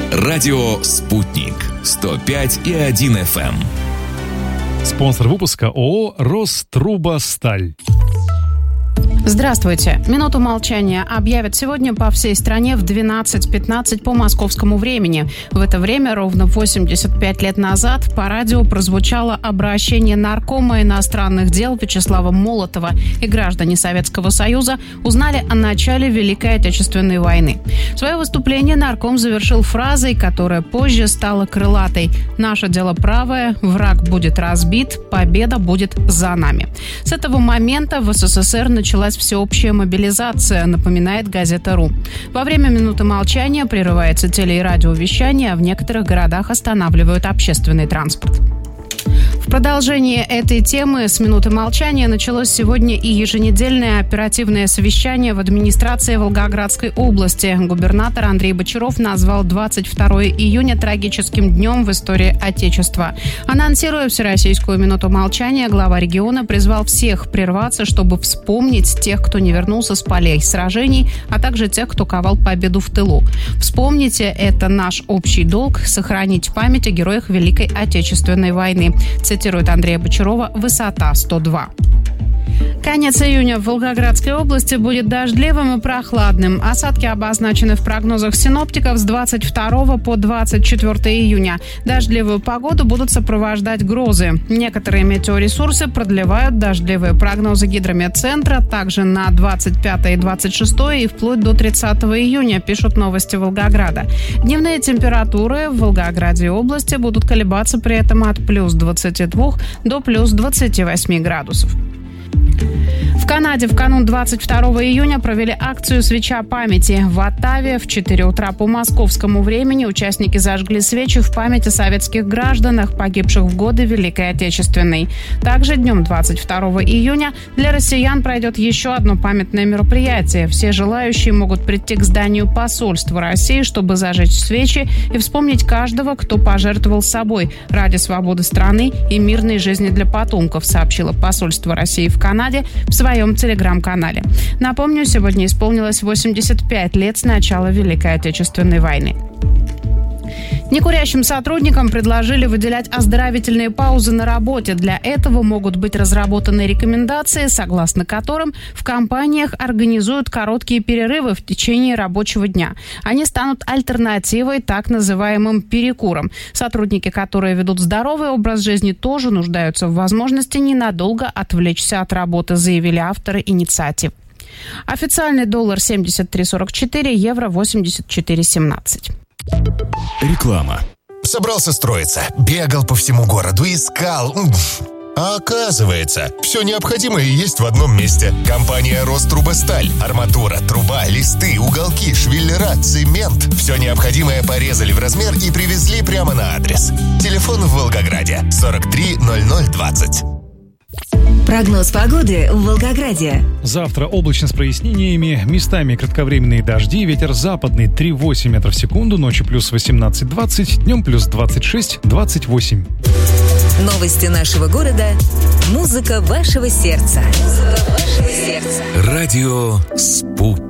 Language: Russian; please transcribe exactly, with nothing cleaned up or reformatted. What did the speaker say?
Радио «Спутник». сто пять и один эф эм. Спонсор выпуска ООО «Рострубосталь». Здравствуйте. Минуту молчания объявят сегодня по всей стране в двенадцать пятнадцать по московскому времени. В это время, ровно восемьдесят пять лет назад, по радио прозвучало обращение наркома иностранных дел Вячеслава Молотова, и граждане Советского Союза узнали о начале Великой Отечественной войны. Свое выступление нарком завершил фразой, которая позже стала крылатой: «Наше дело правое, враг будет разбит, победа будет за нами». С этого момента в СССР началась всеобщая мобилизация, напоминает газета «Ру». Во время минуты молчания прерывается теле- и радиовещание, а в некоторых городах останавливают общественный транспорт. В продолжение этой темы с минуты молчания началось сегодня и еженедельное оперативное совещание в администрации Волгоградской области. Губернатор Андрей Бочаров назвал двадцать второе июня трагическим днем в истории Отечества. Анонсируя всероссийскую минуту молчания, глава региона призвал всех прерваться, чтобы вспомнить тех, кто не вернулся с полей сражений, а также тех, кто ковал победу в тылу. Вспомните, это наш общий долг — сохранить память о героях Великой Отечественной войны. Цитирует Андрея Бочарова «Высота сто два». Конец июня в Волгоградской области будет дождливым и прохладным. Осадки обозначены в прогнозах синоптиков с двадцать второго по двадцать четвёртое июня. Дождливую погоду будут сопровождать грозы. Некоторые метеоресурсы продлевают дождливые прогнозы Гидрометцентра также на двадцать пятое и двадцать шестое и вплоть до тридцатого июня, пишут Новости Волгограда. Дневные температуры в Волгограде и области будут колебаться при этом от плюс двадцати двух до плюс двадцати восьми градусов. В Канаде в канун двадцать второго июня провели акцию «Свеча памяти». В Оттаве в четыре утра по московскому времени участники зажгли свечи в память о советских гражданах, погибших в годы Великой Отечественной. Также днем двадцать второго июня для россиян пройдет еще одно памятное мероприятие. Все желающие могут прийти к зданию посольства России, чтобы зажечь свечи и вспомнить каждого, кто пожертвовал собой ради свободы страны и мирной жизни для потомков, сообщило посольство России в Канаде в своем телеграм-канале. Напомню, сегодня исполнилось восемьдесят пять лет с начала Великой Отечественной войны. Некурящим сотрудникам предложили выделять оздоровительные паузы на работе. Для этого могут быть разработаны рекомендации, согласно которым в компаниях организуют короткие перерывы в течение рабочего дня. Они станут альтернативой так называемым перекурам. Сотрудники, которые ведут здоровый образ жизни, тоже нуждаются в возможности ненадолго отвлечься от работы, заявили авторы инициатив. Официальный доллар семьдесят три сорок четыре, евро восемьдесят четыре семнадцать. Реклама. Собрался строиться, бегал по всему городу, искал. А оказывается, все необходимое есть в одном месте. Компания «Рострубосталь». Арматура, труба, листы, уголки, швеллера, цемент. Все необходимое порезали в размер и привезли прямо на адрес. Телефон в Волгограде сорок три ноль ноль двадцать. Прогноз погоды в Волгограде. Завтра облачно с прояснениями, местами кратковременные дожди, ветер западный три восемь метров в секунду, ночью плюс восемнадцать двадцать, днем плюс двадцать шесть двадцать восемь. Новости нашего города. Музыка вашего сердца. Музыка вашего сердца. Радио «Спутник».